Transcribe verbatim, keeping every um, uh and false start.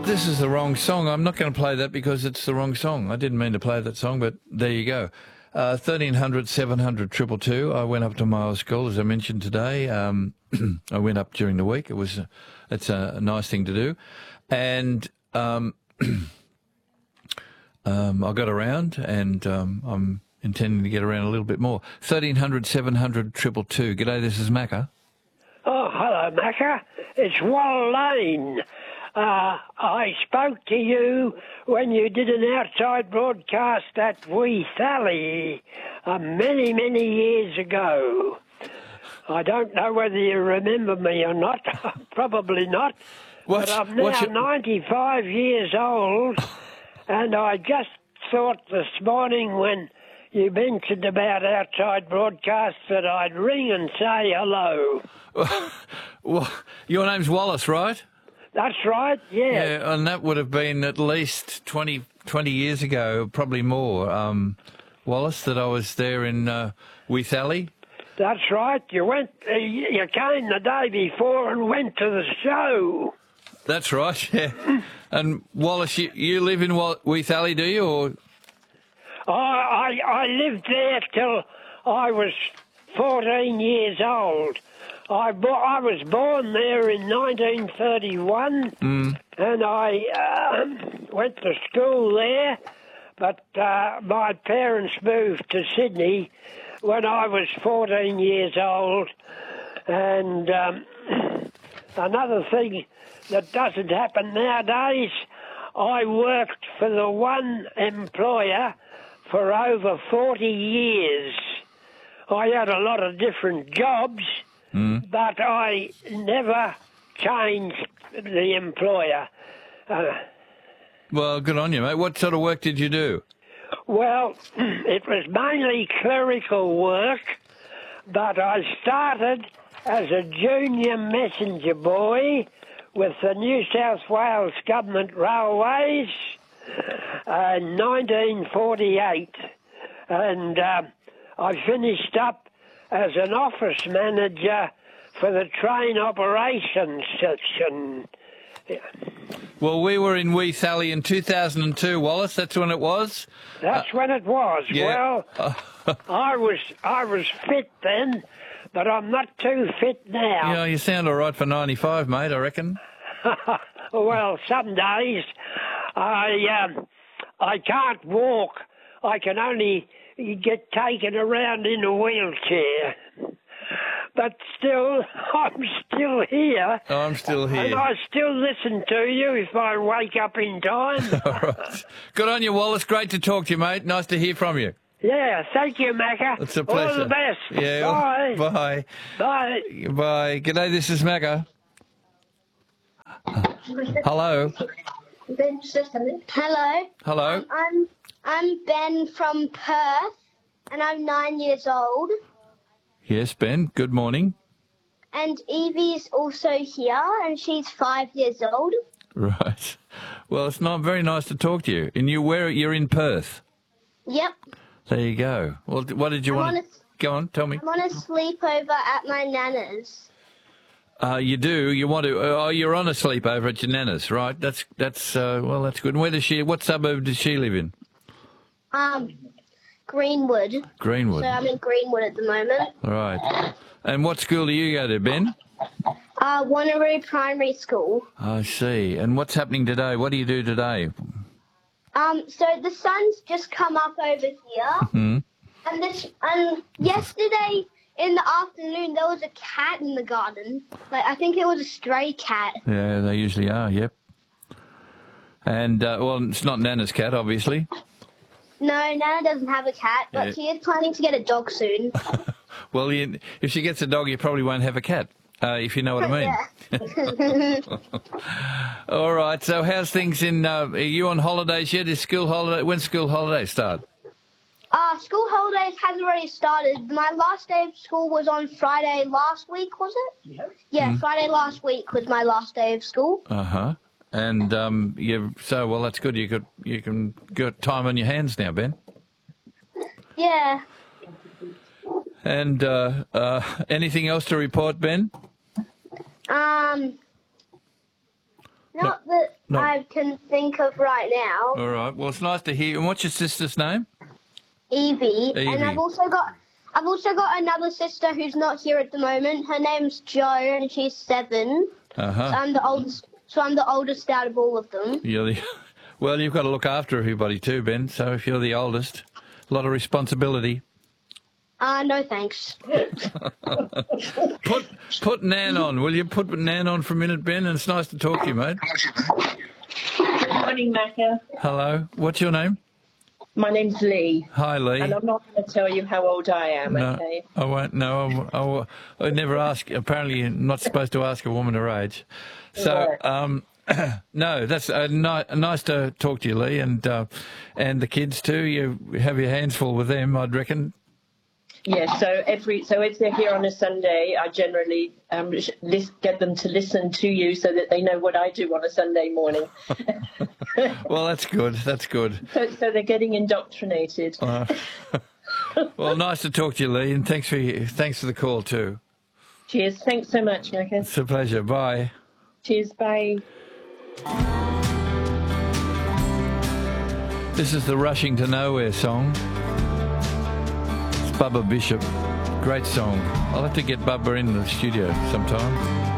this is the wrong song. I'm not going to play that because it's the wrong song. I didn't mean to play that song, but there you go. Uh, thirteen hundred, seven hundred, two two two. I went up to my old school, as I mentioned today. Um, I went up during the week. It was, a, it's a, a nice thing to do. And um, um, I got around, and um, I'm intending to get around a little bit more. thirteen hundred, seven hundred, two two two. G'day, this is Macca. Oh, hello, Macca. It's Wal Lane. Uh, I spoke to you when you did an outside broadcast at Weethally uh, many, many years ago. I don't know whether you remember me or not. Probably not. What's, but I'm now what's your... ninety-five years old, and I just thought this morning when you mentioned about outside broadcasts that I'd ring and say hello. Well, your name's Wallace, right? That's right, yeah. Yeah, and that would have been at least twenty, twenty years ago, probably more, um, Wallace, that I was there in uh, Weethally. That's right. You went. Uh, you came the day before and went to the show. That's right, yeah. And Wallace, you, you live in Weethally, do you? Or I, I I lived there till I was fourteen years old. I, bo- I was born there in nineteen thirty-one, mm. and I uh, went to school there, but uh, my parents moved to Sydney when I was fourteen years old. And um, another thing that doesn't happen nowadays, I worked for the one employer for over forty years. I had a lot of different jobs, Mm. but I never changed the employer. Uh, well, good on you, mate. What sort of work did you do? well, it was mainly clerical work, but I started as a junior messenger boy with the New South Wales Government Railways uh, in nineteen forty-eight. And uh, I finished up as an office manager for the train operations section. Well, we were in Weethally in two thousand two, Wallace. That's when it was. That's uh, when it was. Yeah. Well, I was I was fit then, but I'm not too fit now. Yeah, you sound all right for ninety-five, mate, I reckon. Well, some days I um, I can't walk. I can only get taken around in a wheelchair. But still, I'm still here. Oh, I'm still here. And I still listen to you if I wake up in time. All right. Good on you, Wallace. Great to talk to you, mate. Nice to hear from you. Yeah, thank you, Macca. It's a pleasure. All the best. Yeah. Bye. Bye. Bye. Bye. G'day, this is Macca. Hello. Hello. Hello. Um, I'm I'm Ben from Perth, and I'm nine years old. Yes, Ben. Good morning. And Evie's also here, and she's five years old. Right. Well, it's not very nice to talk to you. And you where you're in Perth. Yep. There you go. Well, what did you I'm want? On to... a, Go on, tell me. I'm on a sleepover at my nana's. Uh, you do. You want to? Oh, you're on a sleepover at your nana's, right? That's that's. Uh, well, that's good. And where does she? What suburb does she live in? Um, Greenwood. Greenwood. So I'm in Greenwood at the moment. All right. And what school do you go to, Ben? Uh, Wanneroo Primary School. I see. And what's happening today? What do you do today? Um, so the sun's just come up over here, Hmm. and this and yesterday in the afternoon there was a cat in the garden. Like I think it was a stray cat. Yeah, they usually are. Yep. And uh, well, it's not Nana's cat, obviously. No, Nana doesn't have a cat, but Yeah. she is planning to get a dog soon. Well, you, if she gets a dog, you probably won't have a cat, uh, if you know what I mean. Yeah. All right. So, how's things in? Uh, are you on holidays yet? Is school holiday? When school holidays start? Uh, school holidays hasn't already started. My last day of school was on Friday last week, was it? Yeah. Yeah, Mm. Friday last week was my last day of school. Uh huh. And um, you so well. That's good. You could you can get time on your hands now, Ben. Yeah. And uh, uh, anything else to report, Ben? Um. Not that no. I can think of right now. All right. Well, it's nice to hear. And what's your sister's name? Evie. Evie. And I've also got I've also got another sister who's not here at the moment. Her name's Jo, and she's seven. Uh-huh. So I'm the oldest. So I'm the oldest out of all of them. You're the, well, you've got to look after everybody too, Ben. So if you're the oldest, a lot of responsibility. Uh, no thanks. Put put Nan on, will you? Put Nan on for a minute, Ben. And it's nice to talk to you, mate. Good morning, Macca. Hello. What's your name? My name's Lee. Hi, Lee. And I'm not going to tell you how old I am, No, okay? I won't. No, I, I, I never ask. Apparently, you're not supposed to ask a woman her age. So, um, no, that's uh, ni- nice to talk to you, Lee, and uh, and the kids too. You have your hands full with them, I'd reckon. Yeah, so every so if they're here on a Sunday, I generally um, lis- get them to listen to you so that they know what I do on a Sunday morning. Well, that's good. That's good. So, so they're getting indoctrinated. Uh, well, nice to talk to you, Lee, and thanks for your, thanks for the call too. Cheers. Thanks so much, Macca. It's a pleasure. Bye. Cheers. Bye. This is the Rushing to Nowhere song. It's Bubba Bishop. Great song. I'll have to get Bubba in the studio sometime.